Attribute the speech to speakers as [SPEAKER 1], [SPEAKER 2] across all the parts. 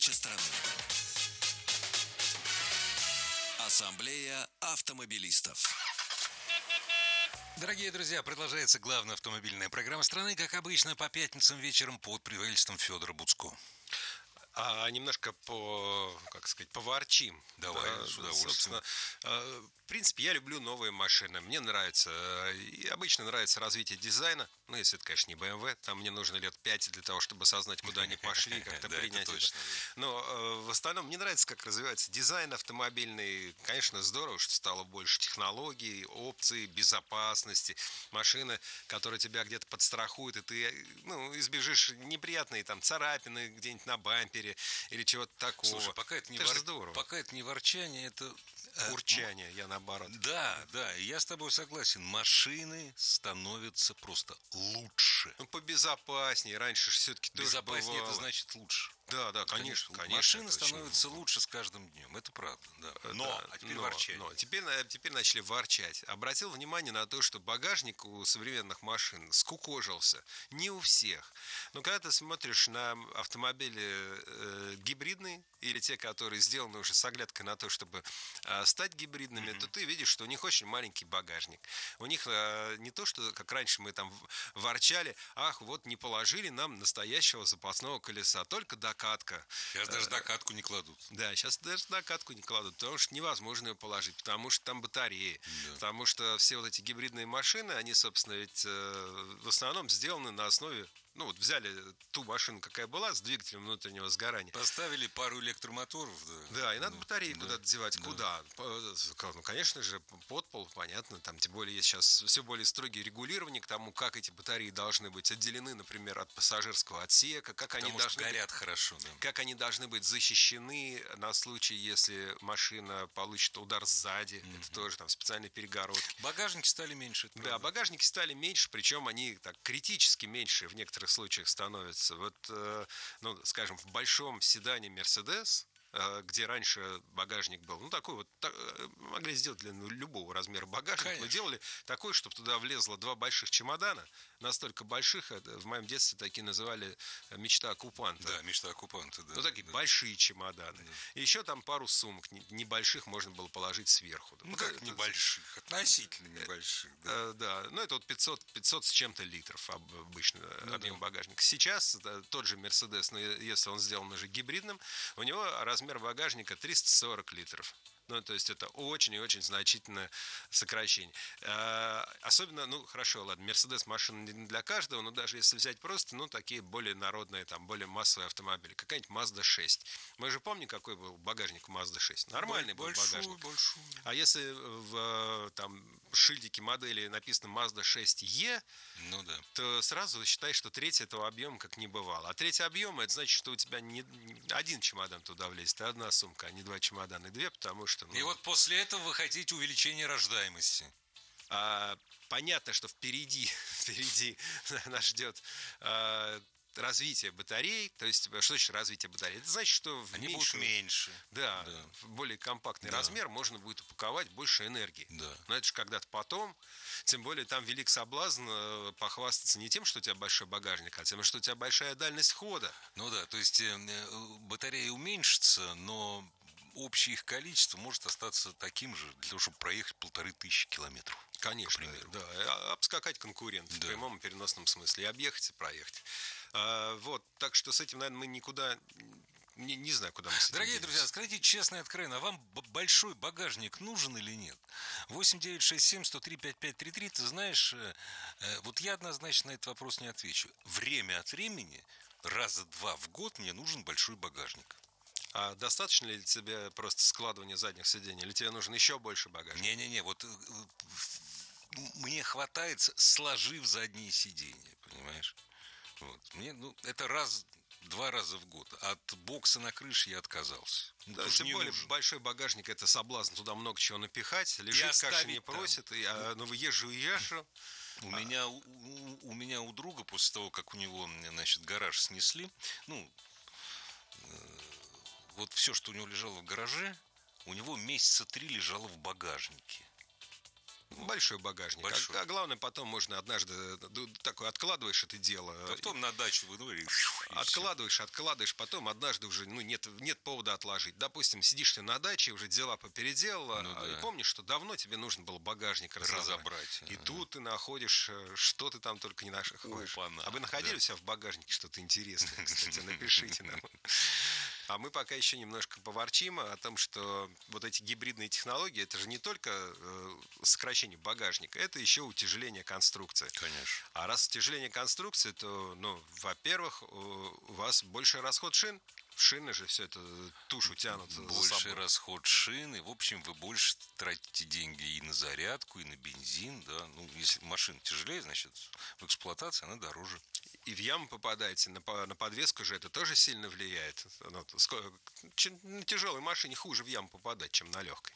[SPEAKER 1] Передача страны. Ассамблея автомобилистов.
[SPEAKER 2] Дорогие друзья, продолжается главная автомобильная программа страны, как обычно, по пятницам вечером под предводительством Федора Буцко.
[SPEAKER 3] Немножко поворчим.
[SPEAKER 2] Давай, с удовольствием.
[SPEAKER 3] В принципе, я люблю новые машины. Мне нравится. И обычно нравится развитие дизайна. Ну, если это, конечно, не BMW. Там мне нужно лет 5 для того, чтобы осознать, куда они пошли, как-то принять это. Но в остальном мне нравится, как развивается дизайн автомобильный. Конечно, здорово, что стало больше технологий, опций, безопасности. Машины, которые тебя где-то подстрахуют, и ты избежишь неприятные там царапины где-нибудь на бампере или чего-то такого.
[SPEAKER 2] Слушай, пока это не ворчание, это...
[SPEAKER 3] Урчание, я наоборот.
[SPEAKER 2] Да, я с тобой согласен. Машины становятся просто лучше.
[SPEAKER 3] Побезопаснее. Раньше все-таки тоже
[SPEAKER 2] Безопаснее
[SPEAKER 3] бывало.
[SPEAKER 2] это значит лучше.
[SPEAKER 3] Да, конечно.
[SPEAKER 2] Машины становятся лучше с каждым днем, это правда. Да. Теперь ворчание.
[SPEAKER 3] Теперь начали ворчать. Обратил внимание на то, что багажник у современных машин скукожился. Не у всех. Но когда ты смотришь на автомобили гибридные, или те, которые сделаны уже с оглядкой на то, чтобы стать гибридными, то ты видишь, что у них очень маленький багажник. У них не то, что как раньше мы там ворчали, вот не положили нам настоящего запасного колеса, только докатка.
[SPEAKER 2] Сейчас даже докатку не кладут.
[SPEAKER 3] Да, сейчас даже докатку не кладут, потому что невозможно ее положить, потому что там батареи, потому что все вот эти гибридные машины, они, собственно, ведь в основном сделаны на основе, взяли ту машину, какая была, с двигателем внутреннего сгорания.
[SPEAKER 2] Поставили пару электромоторов.
[SPEAKER 3] Да, и надо батареи куда-то девать. Да. Куда? Конечно же, под пол, понятно. Там, тем более, есть сейчас все более строгие регулирования к тому, как эти батареи должны быть отделены, например, от пассажирского отсека, как они должны
[SPEAKER 2] горят хорошо. Да.
[SPEAKER 3] Как они должны быть защищены на случай, если машина получит удар сзади. Это тоже там специальные перегородки.
[SPEAKER 2] Багажники стали меньше.
[SPEAKER 3] Да, багажники стали меньше, причем они так критически меньше в некоторых случаях становятся. Скажем, в большом седане Mercedes, где раньше багажник был, могли сделать для любого размера багажник, но делали такой, чтобы туда влезло 2 больших чемодана, настолько больших, в моем детстве такие называли мечта оккупанта.
[SPEAKER 2] Да, мечта оккупанта, да.
[SPEAKER 3] Такие большие чемоданы. Да. И еще там пару сумок небольших можно было положить сверху.
[SPEAKER 2] Как небольших? Относительно небольших.
[SPEAKER 3] Да. Это 500 с чем-то литров обычно объем багажника. Сейчас тот же Mercedes, но если он сделан уже гибридным, у него размер багажника 340 литров. То есть это очень и очень значительное сокращение. Особенно, хорошо, ладно, Mercedes машина не для каждого, но даже если взять просто, такие более народные, более массовые автомобили. Какая-нибудь Mazda 6. Мы же помним, какой был багажник у Mazda 6. Нормальный был багажник.
[SPEAKER 2] Большой.
[SPEAKER 3] А если в шильдике модели написано Mazda 6E, то сразу считай, что треть этого объема как не бывало. А треть объема, это значит, что у тебя не один чемодан туда влезет, а одна сумка, а не 2 чемодана, и 2, потому что...
[SPEAKER 2] И вот после этого вы хотите увеличения рождаемости.
[SPEAKER 3] Понятно, что впереди нас ждет развитие батарей. То есть, что значит развитие батарей? Это значит, что
[SPEAKER 2] они будут меньше.
[SPEAKER 3] Да, в более компактный размер можно будет упаковать больше энергии.
[SPEAKER 2] Да.
[SPEAKER 3] Но это же когда-то потом. Тем более там велик соблазн похвастаться не тем, что у тебя большой багажник, а тем, что у тебя большая дальность хода.
[SPEAKER 2] То есть батарея уменьшится, но общее их количество может остаться таким же, для того, чтобы проехать 1500 километров.
[SPEAKER 3] Конечно, да. Обскакать конкурента в прямом и переносном смысле. И объехать, и проехать. Так что с этим, наверное, мы никуда... Не знаю, куда мы с этим
[SPEAKER 2] Дорогие друзья, скажите честно и откровенно, а вам большой багажник нужен или нет? 8-967-103-5533, ты знаешь, я однозначно на этот вопрос не отвечу. Время от времени, раза 2 в год мне нужен большой багажник.
[SPEAKER 3] А достаточно ли тебе просто складывания задних сидений, или тебе нужен еще больше багажника?
[SPEAKER 2] Не-не-не, мне хватает, сложив задние сиденья, понимаешь? Мне, это 2 раза в год. От бокса на крыше я отказался.
[SPEAKER 3] Тем более большой багажник — это соблазн туда много чего напихать. Лежит, каши не просит. Езжу.
[SPEAKER 2] У меня у друга, после того, как у него, гараж снесли, все, что у него лежало в гараже, у него месяца 3 лежало в багажнике.
[SPEAKER 3] Большой багажник.
[SPEAKER 2] Большой.
[SPEAKER 3] А главное, потом можно однажды такой откладываешь это дело.
[SPEAKER 2] Потом на дачу вынуришь.
[SPEAKER 3] Откладываешь, потом однажды уже нет повода отложить. Допустим, сидишь ты на даче, уже дела попеределала, и помнишь, что давно тебе нужно было багажник разобрать. И тут ты находишь, что ты там только не находишь. А вы находили у себя в багажнике что-то интересное, кстати, напишите нам. А мы пока еще немножко поворчим о том, что вот эти гибридные технологии, это же не только сокращение багажника, это еще утяжеление конструкции.
[SPEAKER 2] Конечно.
[SPEAKER 3] А раз утяжеление конструкции, то, во-первых, у вас больше расход шин. Шины же все это тушу тянут за собой.
[SPEAKER 2] Больше расход шины. В общем, вы больше тратите деньги и на зарядку, и на бензин. Да? Ну, если машина тяжелее, значит, в эксплуатации она дороже.
[SPEAKER 3] И в яму попадаете, на подвеску же это тоже сильно влияет. На тяжелой машине хуже в яму попадать, чем на легкой.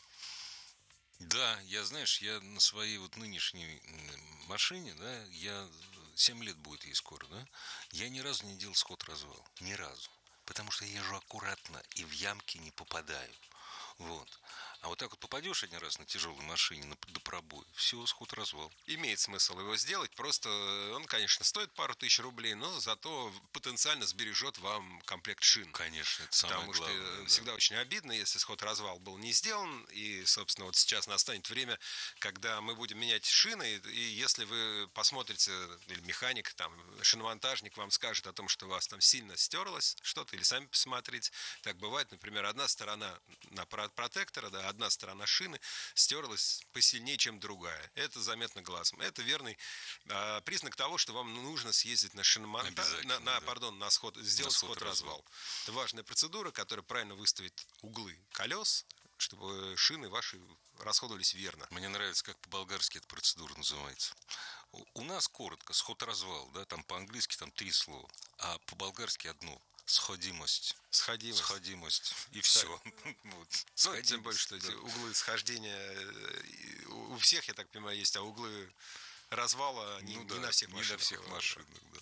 [SPEAKER 2] Да, я на своей вот нынешней машине, да, 7 лет будет ей скоро, да, я ни разу не делал сход-развал. Ни разу. Потому что я езжу аккуратно и в ямки не попадаю. Вот. А вот так вот попадешь один раз на тяжелой машине, до пробоя, все, сход-развал.
[SPEAKER 3] Имеет смысл его сделать, просто он, конечно, стоит пару тысяч рублей, но зато потенциально сбережет вам комплект шин.
[SPEAKER 2] Конечно, это самое главное.
[SPEAKER 3] Потому что всегда очень обидно, если сход-развал был не сделан, и, собственно, вот сейчас настанет время, когда мы будем менять шины, и если вы посмотрите, или механик, там, шиномонтажник вам скажет о том, что у вас там сильно стерлось что-то, или сами посмотрите. Так бывает, например, одна сторона на протектора, да, одна сторона шины стерлась посильнее, чем другая. Это заметно глазом. Это верный признак того, что вам нужно съездить на сделать сход-развал. Это важная процедура, которая правильно выставит углы колес, чтобы шины ваши расходовались верно.
[SPEAKER 2] Мне нравится, как по-болгарски эта процедура называется. У нас коротко сход-развал, да, там по-английски там 3 слова, а по-болгарски одно. Сходимость. И все.
[SPEAKER 3] Вот. Тем более, что эти углы схождения у всех, я так понимаю, есть, а углы развала не на всех машинах.
[SPEAKER 2] Не на всех машинах, да.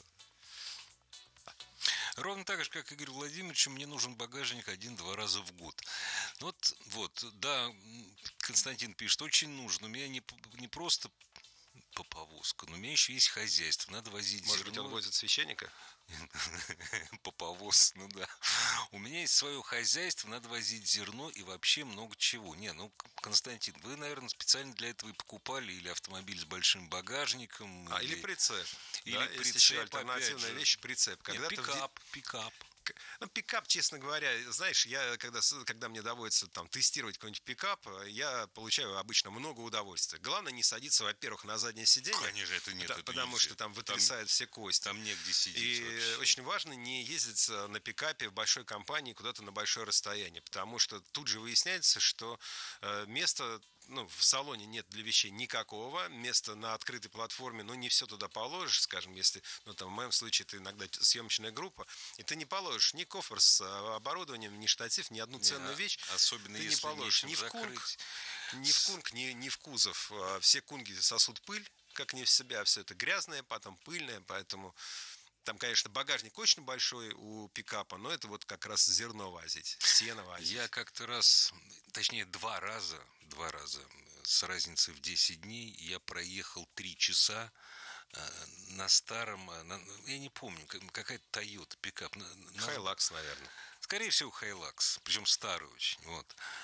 [SPEAKER 2] Ровно так же, как Игорь Владимирович, мне нужен багажник 1-2 раза в год. Вот, да, Константин пишет, очень нужно. У меня не просто повозка, но у меня еще есть хозяйство. Надо возить
[SPEAKER 3] зерно. Может быть, он возит священника?
[SPEAKER 2] Поповоз, ну да. У меня есть свое хозяйство, надо возить зерно и вообще много чего. Константин, вы, наверное, специально для этого и покупали или автомобиль с большим багажником.
[SPEAKER 3] Или прицеп.
[SPEAKER 2] Или
[SPEAKER 3] да,
[SPEAKER 2] прицеп,
[SPEAKER 3] есть еще альтернативная вещь, прицеп.
[SPEAKER 2] Пикап.
[SPEAKER 3] Пикап, честно говоря, знаешь, я когда мне доводится там тестировать какой-нибудь пикап, я получаю обычно много удовольствия. Главное не садиться, во-первых, на заднее сиденье.
[SPEAKER 2] Конечно, это нет.
[SPEAKER 3] Потому что там вытрясают все кости.
[SPEAKER 2] Там негде сидеть.
[SPEAKER 3] И вообще. Очень важно не ездить на пикапе в большой компании куда-то на большое расстояние, потому что тут же выясняется, что место в салоне нет для вещей никакого, места на открытой платформе, не все туда положишь, скажем, если, в моем случае это иногда съемочная группа, и ты не положишь ни кофр с оборудованием, ни штатив, ни одну ценную вещь.
[SPEAKER 2] Особенно
[SPEAKER 3] ты
[SPEAKER 2] если
[SPEAKER 3] не положишь ни в кунг, ни в кузов. Все кунги сосут пыль, как не в себя, все это грязное, потом пыльное, поэтому там, конечно, багажник очень большой у пикапа, но это вот как раз зерно возить, сено возить.
[SPEAKER 2] Я как-то раз, точнее 2 раза, с разницей в 10 дней, я проехал 3 часа на старом, я не помню, какая-то Toyota пикап.
[SPEAKER 3] Hilux, наверное.
[SPEAKER 2] Скорее всего, Hilux, причем старый очень, вот.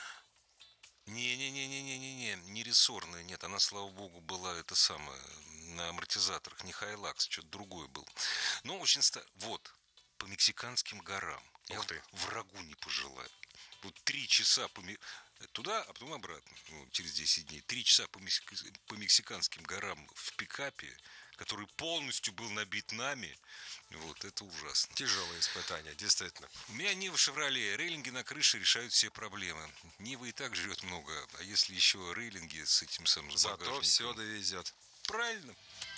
[SPEAKER 2] Не рессорная, нет, она, слава богу, была на амортизаторах, не Hilux, что-то другое было. Но очень вот, по мексиканским горам. Я врагу не пожелаю. Вот 3 часа туда, а потом обратно, через 10 дней. 3 часа по мексиканским горам в пикапе, который полностью был набит нами. Вот, это ужасно.
[SPEAKER 3] Тяжелое испытание, действительно.
[SPEAKER 2] У меня Нива Шевроле. Рейлинги на крыше решают все проблемы. Нива и так жрет много. А если еще рейлинги с этим самым багажником?
[SPEAKER 3] Зато все довезет.
[SPEAKER 2] Правильно.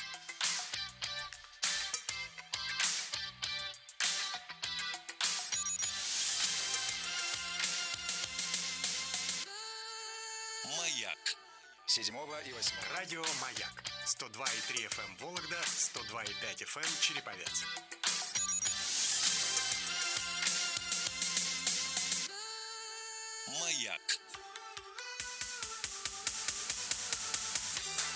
[SPEAKER 1] Маяк. 7 и 8.
[SPEAKER 4] Радио Маяк. 102,3 FM Вологда, 102,5 FM Череповец.
[SPEAKER 1] Маяк.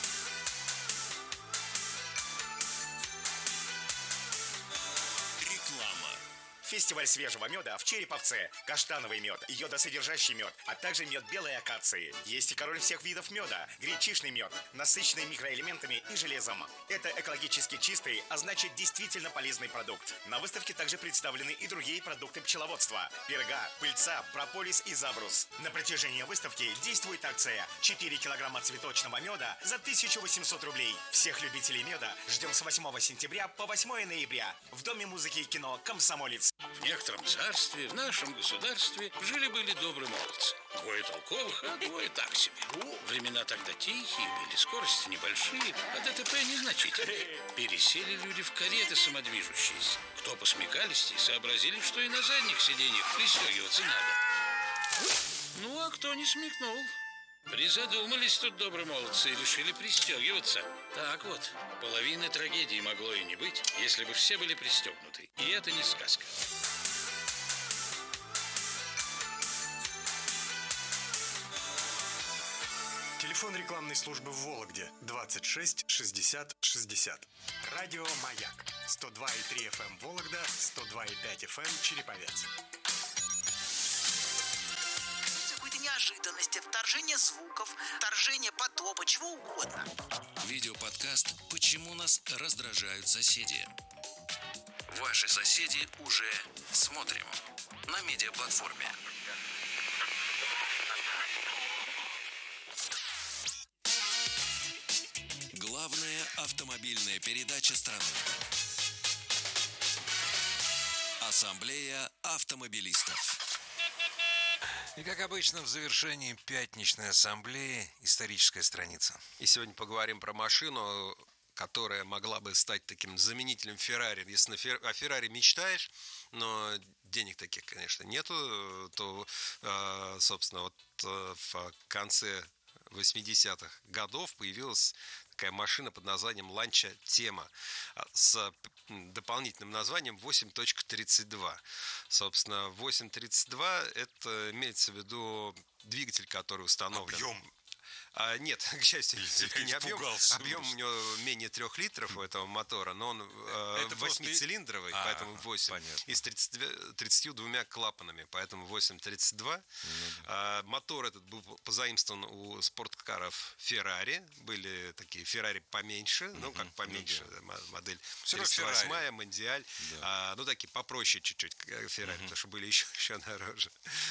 [SPEAKER 4] Фестиваль свежего меда в Череповце. Каштановый мед, йодосодержащий мед, а также мед белой акации. Есть и король всех видов меда. Гречишный мед, насыщенный микроэлементами и железом. Это экологически чистый, а значит действительно полезный продукт. На выставке также представлены и другие продукты пчеловодства. Перга, пыльца, прополис и забрус. На протяжении выставки действует акция 4 килограмма цветочного меда за 1800 рублей. Всех любителей меда ждем с 8 сентября по 8 ноября в Доме музыки и кино «Комсомолец».
[SPEAKER 5] В некотором царстве, в нашем государстве жили-были добрые молодцы. Двое толковых, а двое так себе. Времена тогда тихие были, скорости небольшие, а ДТП незначительные. Пересели люди в кареты самодвижущиеся. Кто по смекалисти, сообразили, что и на задних сиденьях пристегиваться надо. Ну, а кто не смекнул? Призадумались тут добрые молодцы и решили пристегиваться. Так вот, половины трагедии могло и не быть, если бы все были пристегнуты. И это не сказка.
[SPEAKER 4] Телефон рекламной службы в Вологде 26 60 60. Радио «Маяк» 102,3 FM Вологда, 102,5 FM Череповец.
[SPEAKER 6] Какой-то неожиданности, вторжение звуков, вторжение потопа, чего угодно.
[SPEAKER 7] Видеоподкаст «Почему нас раздражают соседи». Ваши соседи уже смотрим на медиаплатформе. Главная автомобильная передача страны. Ассамблея автомобилистов.
[SPEAKER 2] И, как обычно, в завершении пятничной ассамблеи историческая страница.
[SPEAKER 3] И сегодня поговорим про машину, которая могла бы стать таким заменителем Феррари. Если о Феррари мечтаешь, но денег таких, конечно, нету, то, собственно, вот в конце 80-х годов появилась такая машина под названием Lancia Tema с дополнительным названием 8.32. Собственно, 8.32 это имеется в виду двигатель, который установлен.
[SPEAKER 2] Объем.
[SPEAKER 3] Нет, к счастью, все-таки не объем.
[SPEAKER 2] Испугался.
[SPEAKER 3] Объем у него менее 3 литров у этого мотора, но он 8-цилиндровый, поэтому 8. И с 32 клапанами, поэтому 8.32. Мотор этот был позаимствован у спорткаров Ferrari. Были такие Ferrari поменьше, ну как поменьше, модель 38-я, Мондиаль. Ну такие попроще чуть-чуть Ferrari, потому что были еще дороже.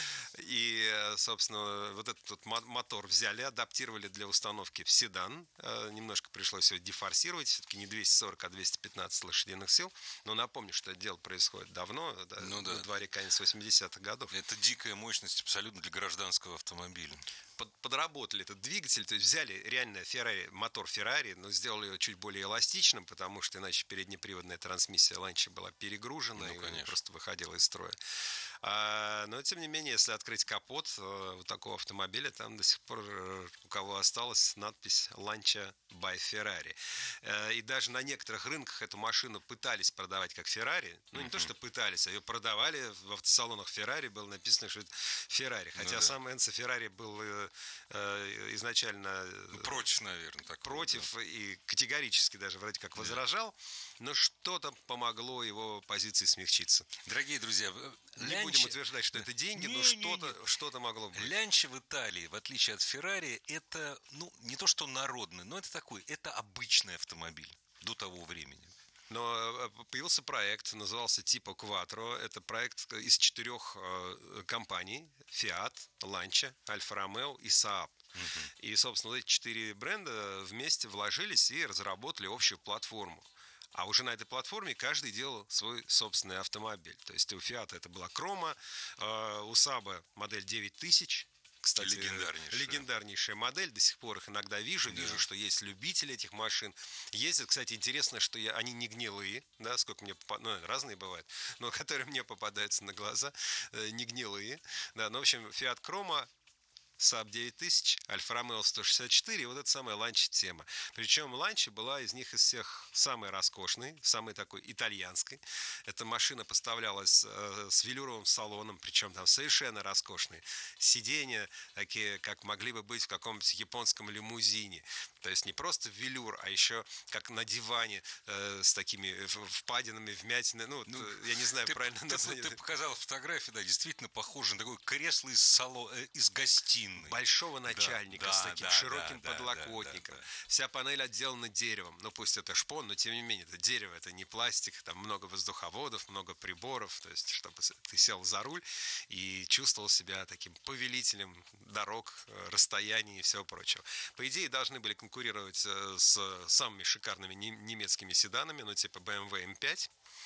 [SPEAKER 3] И, собственно, вот этот вот мотор взяли, адаптировали для установки в седан. Немножко пришлось его дефорсировать. Все-таки не 240, а 215 лошадиных сил. Но напомню, что это дело происходит давно. На дворе конец 80-х годов.
[SPEAKER 2] Это дикая мощность абсолютно для гражданского автомобиля.
[SPEAKER 3] Подработали этот двигатель, то есть взяли реально Ferrari, мотор Ferrari, но сделали его чуть более эластичным, потому что иначе переднеприводная трансмиссия Lancia была перегружена и просто выходила из строя. Но, тем не менее, если открыть капот вот такого автомобиля, там до сих пор у кого осталась надпись Lancia by Ferrari. И даже на некоторых рынках эту машину пытались продавать как Ferrari. Ну, не то, что пытались, а ее продавали в автосалонах Ferrari, было написано, что это Ferrari. Хотя сам Энцо Ferrari был изначально
[SPEAKER 2] против, наверное.
[SPEAKER 3] Против и категорически даже вроде как возражал, но что-то помогло его позиции смягчиться.
[SPEAKER 2] Дорогие друзья,
[SPEAKER 3] не будем утверждать, что это деньги, но что-то могло быть.
[SPEAKER 2] Lancia в Италии, в отличие от Ferrari, это, не то что народный, но это такой, это обычный автомобиль до того времени.
[SPEAKER 3] Но появился проект, назывался Tipo Quattro. Это проект из 4 компаний: Fiat, Lancia, Alfa Romeo и Saab. И, собственно, эти 4 бренда вместе вложились и разработали общую платформу. А уже на этой платформе каждый делал свой собственный автомобиль. То есть у Fiat это была Chroma, у Saab модель 9000. Кстати, легендарнейшая модель, до сих пор их иногда вижу, что есть любители этих машин. Ездят, кстати, интересно, что они не гнилые, да, сколько мне разные бывают, но которые мне попадаются на глаза, не гнилые. Да, ну, в общем, Fiat Chroma Saab 9000, Альфа Ромео 164 и вот эта самая Ланча тема. Причем Ланча была из них из всех самой роскошной, самой такой итальянской. Эта машина поставлялась с велюровым салоном, причем там совершенно роскошные сиденья, такие, как могли бы быть в каком-нибудь японском лимузине. То есть не просто велюр, а еще как на диване с такими впадинами, вмятинами. Ну, я не знаю правильно название.
[SPEAKER 2] Ты показал фотографию, да, действительно похоже на такое кресло из гостиной.
[SPEAKER 3] Большого начальника с таким широким подлокотником. Вся панель отделана деревом. Ну, пусть это шпон, но тем не менее, это дерево, это не пластик. Там много воздуховодов, много приборов. То есть, чтобы ты сел за руль и чувствовал себя таким повелителем дорог, расстояний и всего прочего. По идее, должны были конкурировать с самыми шикарными немецкими седанами, ну, типа BMW M5.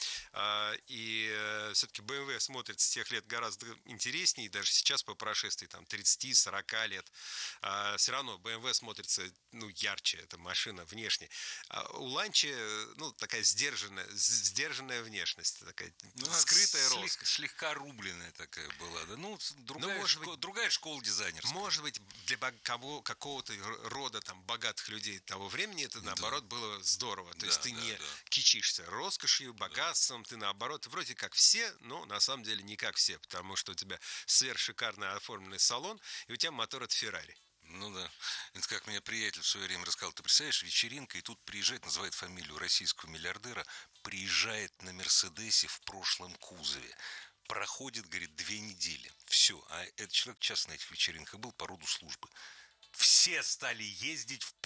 [SPEAKER 3] И все-таки BMW смотрится с тех лет гораздо интереснее, даже сейчас по прошествии там 30-40 лет все равно BMW смотрится, ну, ярче, эта машина внешне. У Ланчи, ну, такая сдержанная внешность, такая скрытая роскошь.
[SPEAKER 2] Слегка рубленная такая была, да? Ну, другая школа дизайнерская.
[SPEAKER 3] Может быть, для какого-то рода там богатых людей того времени это, наоборот, было здорово. То есть ты не кичишься роскошью, богатством, ты, наоборот, вроде как все, но на самом деле не как все, потому что у тебя сверхшикарно оформленный салон, и у тебя мотор от Феррари.
[SPEAKER 2] Ну да. Это как мне приятель в свое время рассказал. Ты представляешь, вечеринка, и тут приезжает, называет фамилию российского миллиардера, приезжает на Мерседесе в прошлом кузове. Проходит, говорит, 2 недели. Все. А этот человек часто на этих вечеринках был по роду службы. Все стали ездить в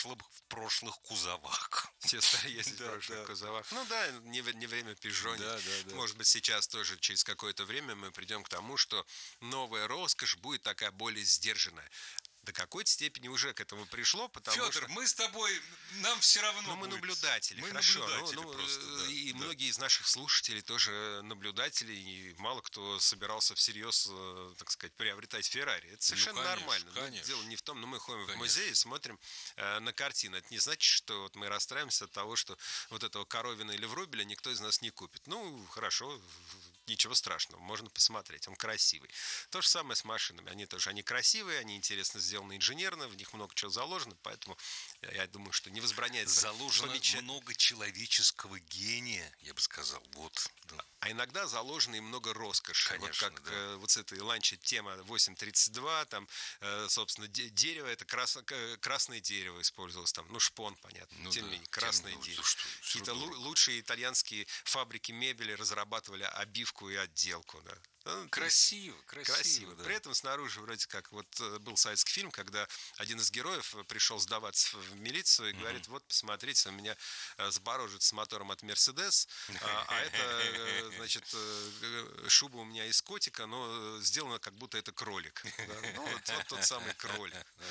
[SPEAKER 2] прошлых кузовах.
[SPEAKER 3] Все стали ездить в прошлых кузовах. Ну да, не время пижонить. Может быть, сейчас тоже через какое-то время мы придем к тому, что новая роскошь будет такая более сдержанная. До какой-то степени уже к этому пришло, потому
[SPEAKER 2] Федор,
[SPEAKER 3] что...
[SPEAKER 2] мы с тобой, нам все равно
[SPEAKER 3] Ну, мы
[SPEAKER 2] будет.
[SPEAKER 3] наблюдатели,
[SPEAKER 2] мы
[SPEAKER 3] хорошо.
[SPEAKER 2] Наблюдатели просто,
[SPEAKER 3] и многие из наших слушателей тоже наблюдатели, и мало кто собирался всерьез, так сказать, приобретать Феррари. Это совершенно нормально.
[SPEAKER 2] Конечно.
[SPEAKER 3] Дело не в том, но мы ходим в музей и смотрим на картины. Это не значит, что вот мы расстраиваемся от того, что вот этого Коровина или Врубеля никто из нас не купит. Ну, хорошо, ничего страшного, можно посмотреть, он красивый. То же самое с машинами, они красивые, они интересно сделаны инженерно, в них много чего заложено, поэтому я думаю, что не возбраняется.
[SPEAKER 2] Заложено много человеческого гения, я бы сказал. Вот. Да.
[SPEAKER 3] А иногда заложено и много роскоши.
[SPEAKER 2] Конечно,
[SPEAKER 3] вот как вот с этой Ланчи тема 832, там, собственно, дерево, это красное дерево использовалось там, ну, шпон, понятно, тем не менее, красное дерево. Какие-то лучшие итальянские фабрики мебели разрабатывали обивку и отделку, да.
[SPEAKER 2] Красиво. Да.
[SPEAKER 3] При этом снаружи вроде как вот был советский фильм, когда один из героев пришел сдаваться в милицию и говорит: вот, посмотрите, у меня Запорожец с мотором от Мерседес, а это, значит, шуба у меня из котика, но сделано как будто это кролик. Да? Ну, вот тот самый кролик.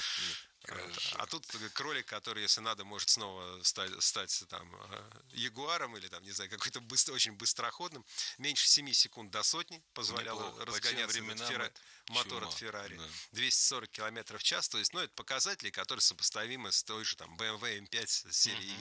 [SPEAKER 3] А тут кролик, который, если надо, может снова стать там ягуаром или там, не знаю, какой-то очень быстроходным. Меньше 7 секунд до сотни позволял разгоняться мотор от Феррари. 240 км в час. То есть, ну, это показатели, которые сопоставимы с той же там BMW M5 серии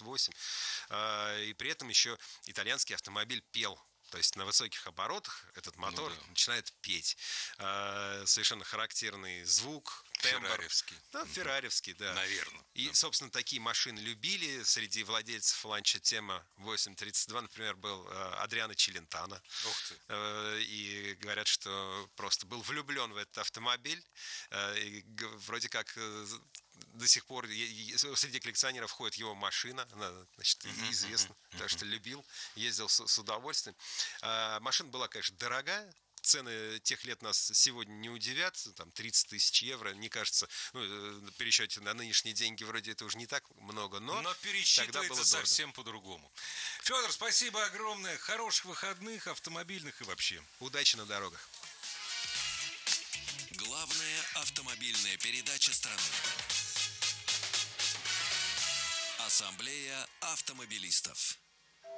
[SPEAKER 3] E28. И при этом еще итальянский автомобиль пел. То есть на высоких оборотах этот мотор начинает петь. Совершенно характерный звук, тембр.
[SPEAKER 2] Ферраревский.
[SPEAKER 3] Да, ферраревский, да.
[SPEAKER 2] Наверное.
[SPEAKER 3] И, собственно, такие машины любили. Среди владельцев Ланча тема 832, например, был Адриано Челентано.
[SPEAKER 2] Ух ты.
[SPEAKER 3] И говорят, что просто был влюблен в этот автомобиль. И вроде как... До сих пор среди коллекционеров ходит его машина, она, значит, известна, потому что любил, ездил с удовольствием. Машина была, конечно, дорогая. Цены тех лет нас сегодня не удивят, там 30 тысяч евро, мне кажется, ну, в пересчете на нынешние деньги вроде это уже не так много, но
[SPEAKER 2] пересчитывается совсем по-другому. Федор, спасибо огромное, хороших выходных, автомобильных и вообще.
[SPEAKER 3] Удачи на дорогах.
[SPEAKER 7] Главная автомобильная передача страны. Ассамблея автомобилистов.